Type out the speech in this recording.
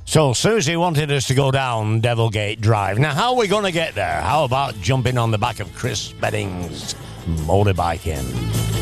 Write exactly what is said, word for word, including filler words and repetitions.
So Susie wanted us to go down Devilgate Drive. Now, how are we going to get there? How about jumping on the back of Chris Bedding's motorbiking?